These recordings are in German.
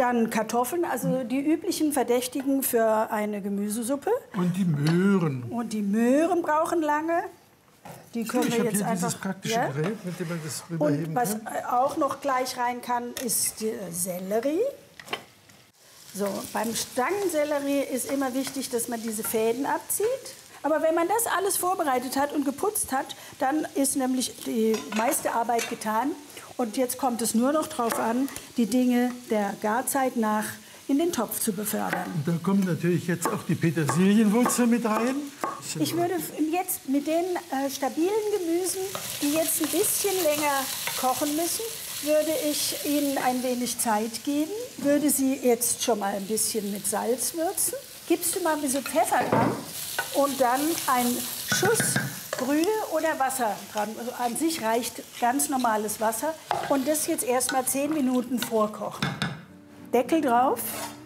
Dann Kartoffeln, also die üblichen Verdächtigen für eine Gemüsesuppe. Und die Möhren. Und die Möhren brauchen lange. Die können wir jetzt hier einfach. Dieses praktische Ja? Gerät, mit dem man das rüberheben Und was kann. auch noch gleich rein kann, ist Sellerie. So, beim Stangensellerie ist immer wichtig, dass man diese Fäden abzieht. Aber wenn man das alles vorbereitet hat und geputzt hat, dann ist nämlich die meiste Arbeit getan. Und jetzt kommt es nur noch darauf an, die Dinge der Garzeit nach in den Topf zu befördern. Und da kommt natürlich jetzt auch die Petersilienwurzel mit rein. Ich würde jetzt mit den stabilen Gemüsen, die jetzt ein bisschen länger kochen müssen, würde ich ihnen ein wenig Zeit geben. Würde sie jetzt schon mal ein bisschen mit Salz würzen. Gibst du mal ein bisschen Pfeffer dran und dann einen Schuss Brühe oder Wasser dran. Also an sich reicht ganz normales Wasser. Und das jetzt erst mal 10 Minuten vorkochen. Deckel drauf.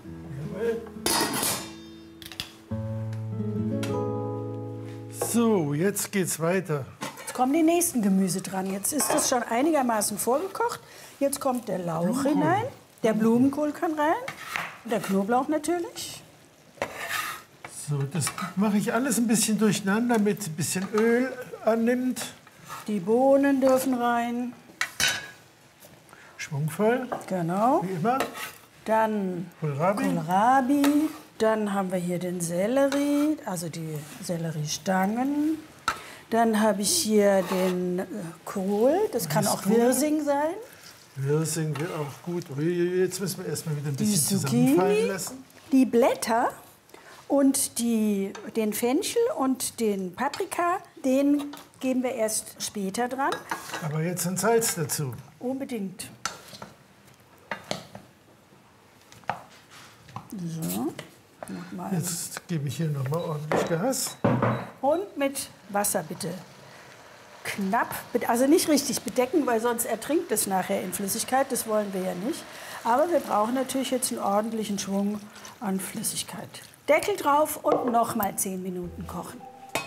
So, jetzt geht's weiter. Jetzt kommen die nächsten Gemüse dran. Jetzt ist das schon einigermaßen vorgekocht. Jetzt kommt der Lauch hinein. Der Blumenkohl kann rein. Und der Knoblauch natürlich. So, das mache ich alles ein bisschen durcheinander, damit es ein bisschen Öl annimmt. Die Bohnen dürfen rein. Schwungvoll, Genau. wie immer. Dann Kohlrabi. Kohlrabi. Dann haben wir hier den Sellerie, also die Selleriestangen. Dann habe ich hier den Kohl, das kann auch Wirsing sein. Wirsing wird auch gut. Jetzt müssen wir erstmal wieder ein Die bisschen zusammenfallen Zucchini, lassen. die Blätter und den Fenchel und den Paprika, den geben wir erst später dran. Aber jetzt ein Salz dazu. Unbedingt. So, nochmal. Jetzt gebe ich hier noch mal ordentlich Gas. Und mit Wasser bitte. Knapp, also nicht richtig bedecken, weil sonst ertrinkt es nachher in Flüssigkeit. Das wollen wir ja nicht. Aber wir brauchen natürlich jetzt einen ordentlichen Schwung an Flüssigkeit. Deckel drauf und noch mal 10 Minuten kochen.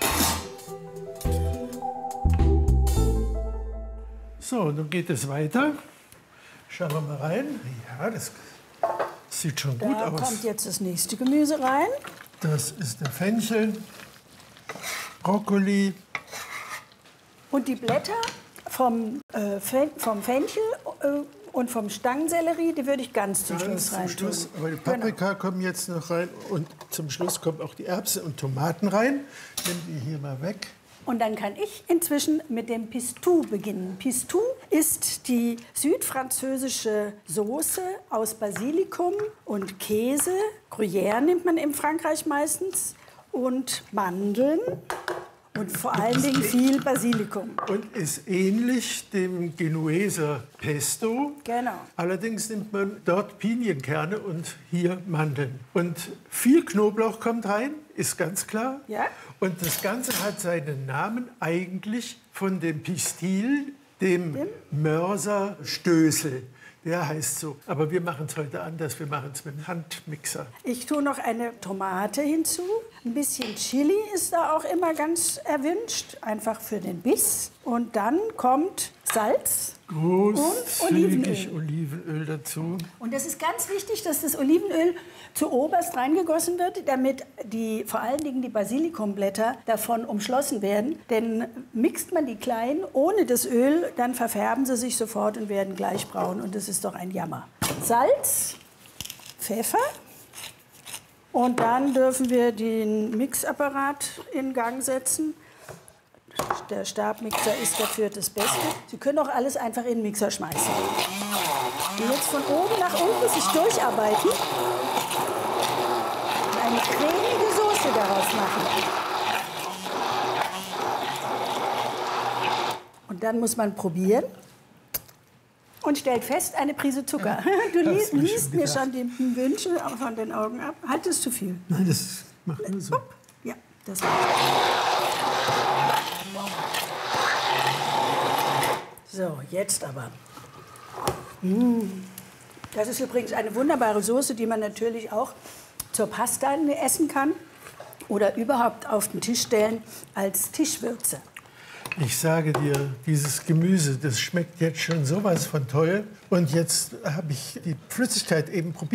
So, nun geht es weiter. Schauen wir mal rein. Ja, das sieht schon gut Da aus. kommt jetzt das nächste Gemüse rein. Das ist der Fenchel, Brokkoli. Und die Blätter vom Fenchel und vom Stangensellerie, die würde ich ganz zum Schluss rein tun. Aber die Paprika kommen jetzt noch rein und zum Schluss kommen auch die Erbsen und Tomaten rein. Nimm die hier mal weg. Und dann kann ich inzwischen mit dem Pistou beginnen. Pistou ist die südfranzösische Soße aus Basilikum und Käse. Gruyère nimmt man in Frankreich meistens. Und Mandeln. Und vor allen Dingen viel Basilikum. Und ist ähnlich dem Genueser Pesto. Genau. Allerdings nimmt man dort Pinienkerne und hier Mandeln. Und viel Knoblauch kommt rein, ist ganz klar. Ja. Und das Ganze hat seinen Namen eigentlich von dem Pistil, dem Mörserstößel. Der heißt so. Aber wir machen es heute anders. Wir machen es mit einem Handmixer. Ich tue noch eine Tomate hinzu. Ein bisschen Chili ist da auch immer ganz erwünscht, einfach für den Biss. Und dann kommt Salz Großzügig Olivenöl dazu. Und das ist ganz wichtig, dass das Olivenöl zu oberst reingegossen wird, damit vor allen Dingen die Basilikumblätter davon umschlossen werden. Denn mixt man die klein ohne das Öl, dann verfärben sie sich sofort und werden gleich braun. Und das ist doch ein Jammer. Salz, Pfeffer. Und dann dürfen wir den Mixapparat in Gang setzen. Der Stabmixer ist dafür das Beste. Sie können auch alles einfach in den Mixer schmeißen. Und jetzt von oben nach unten sich durcharbeiten und eine cremige Soße daraus machen. Und dann muss man probieren und stellt fest, eine Prise Zucker. Du liest mir schon die Wünsche von den Augen ab. Halt es zu viel. Nein, das macht nur so. Ja, das macht. So, jetzt aber. Das ist übrigens eine wunderbare Soße, die man natürlich auch zur Pasta essen kann oder überhaupt auf den Tisch stellen als Tischwürze. Ich sage dir, dieses Gemüse, das schmeckt jetzt schon sowas von toll. Und jetzt habe ich die Flüssigkeit eben probiert.